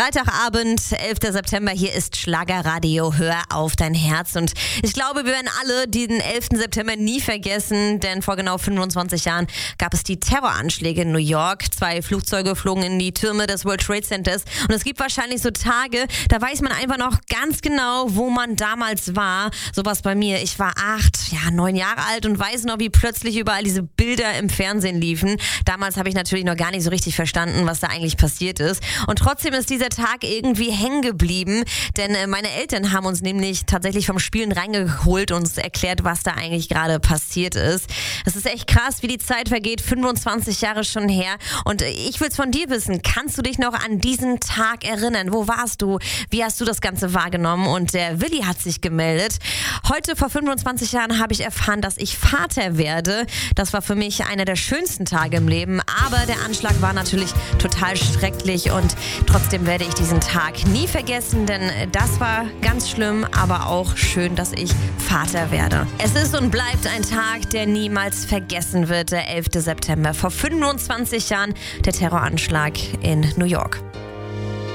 Freitagabend, 11. September, hier ist Schlagerradio, hör auf dein Herz. Und ich glaube, wir werden alle den 11. September nie vergessen, denn vor genau 25 Jahren gab es die Terroranschläge in New York. 2 Flugzeuge flogen in die Türme des World Trade Centers und es gibt wahrscheinlich so Tage, da weiß man einfach noch ganz genau, wo man damals war. Sowas bei mir, ich war 9 Jahre alt und weiß noch, wie plötzlich überall diese Bilder im Fernsehen liefen. Damals habe ich natürlich noch gar nicht so richtig verstanden, was da eigentlich passiert ist. Und trotzdem ist dieser Tag irgendwie hängen geblieben, denn meine Eltern haben uns nämlich tatsächlich vom Spielen reingeholt und uns erklärt, was da eigentlich gerade passiert ist. Es ist echt krass, wie die Zeit vergeht, 25 Jahre schon her. Und ich will es von dir wissen, kannst du dich noch an diesen Tag erinnern? Wo warst du? Wie hast du das Ganze wahrgenommen? Und der Willi hat sich gemeldet. Heute vor 25 Jahren habe ich erfahren, dass ich Vater werde. Das war für mich einer der schönsten Tage im Leben, aber der Anschlag war natürlich total schrecklich und trotzdem werde ich diesen Tag nie vergessen, denn das war ganz schlimm, aber auch schön, dass ich Vater werde. Es ist und bleibt ein Tag, der niemals vergessen wird, der 11. September. Vor 25 Jahren der Terroranschlag in New York.